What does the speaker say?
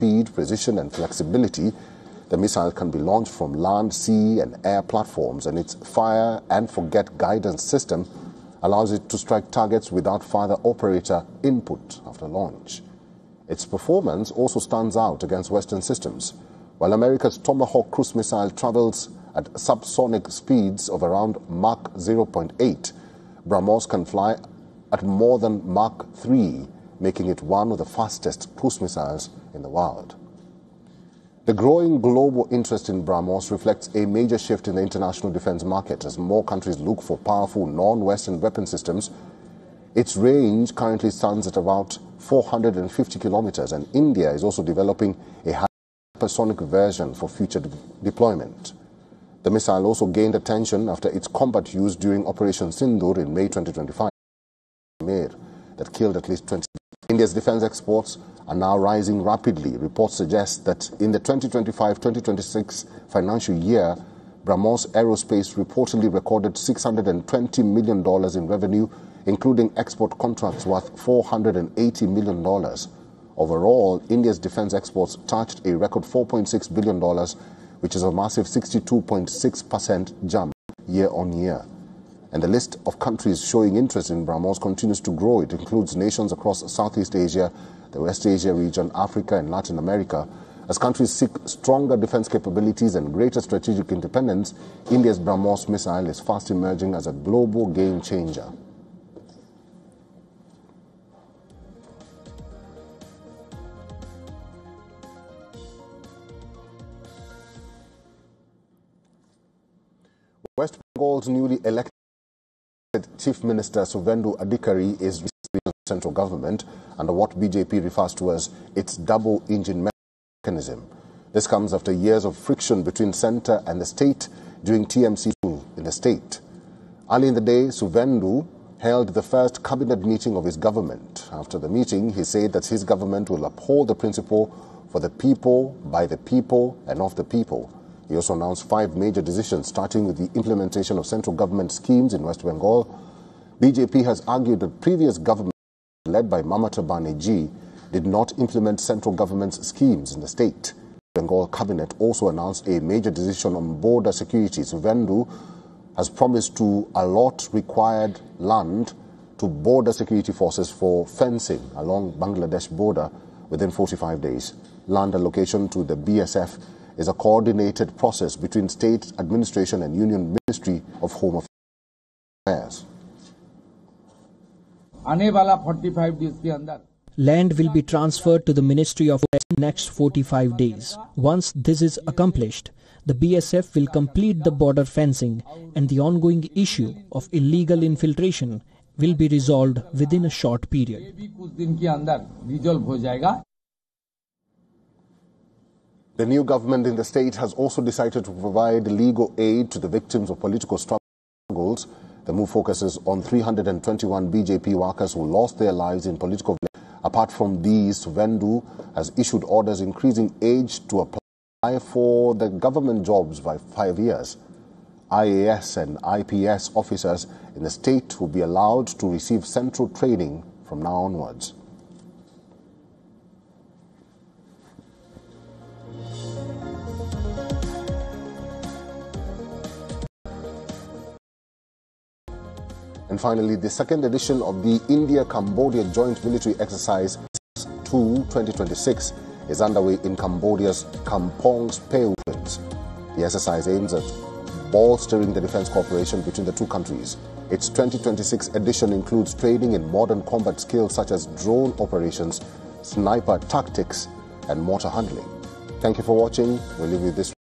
speed, precision and flexibility. The missile can be launched from land, sea and air platforms, and its fire and forget guidance system allows it to strike targets without further operator input after launch. Its performance also stands out against Western systems. While America's Tomahawk cruise missile travels at subsonic speeds of around Mach 0.8, BrahMos can fly at more than Mach 3, making it one of the fastest cruise missiles in the world. The growing global interest in BrahMos reflects a major shift in the international defense market as more countries look for powerful non-Western weapon systems. Its range currently stands at about 450 kilometers, and India is also developing a hypersonic version for future deployment. The missile also gained attention after its combat use during Operation Sindoor in May 2025 that killed at least 20. India's defense exports are now rising rapidly. Reports suggest that in the 2025-2026 financial year, BrahMos Aerospace reportedly recorded $620 million in revenue, including export contracts worth $480 million. Overall, India's defense exports touched a record $4.6 billion, which is a massive 62.6% jump year on year. And the list of countries showing interest in BrahMos continues to grow. It includes nations across Southeast Asia, the West Asia region, Africa and Latin America. As countries seek stronger defense capabilities and greater strategic independence, India's BrahMos missile is fast emerging as a global game changer. West Bengal's newly elected Chief Minister Suvendu Adhikari is receiving the central government under what BJP refers to as its double-engine mechanism. This comes after years of friction between centre and the state during TMC in the state. Early in the day, Suvendu held the first cabinet meeting of his government. After the meeting, he said that his government will uphold the principle for the people, by the people and of the people. He also announced 5 major decisions, starting with the implementation of central government schemes in West Bengal. BJP has argued that previous government, led by Mamata Banerjee, did not implement central government's schemes in the state. The Bengal cabinet also announced a major decision on border security. Suvendu has promised to allot required land to border security forces for fencing along Bangladesh border within 45 days. Land allocation to the BSF is a coordinated process between state administration and Union Ministry of Home Affairs. Land will be transferred to the Ministry of Affairs in the next 45 days. Once this is accomplished, the BSF will complete the border fencing and the ongoing issue of illegal infiltration will be resolved within a short period. The new government in the state has also decided to provide legal aid to the victims of political struggles. The move focuses on 321 BJP workers who lost their lives in political violence. Apart from these, Suvendu has issued orders increasing age to apply for the government jobs by 5 years. IAS and IPS officers in the state will be allowed to receive central training from now onwards. And finally, the second edition of the India-Cambodia Joint Military Exercise 2026 is underway in Cambodia's Kampong Speu province. The exercise aims at bolstering the defense cooperation between the two countries. Its 2026 edition includes training in modern combat skills such as drone operations, sniper tactics, and mortar handling. Thank you for watching. We'll leave you with this.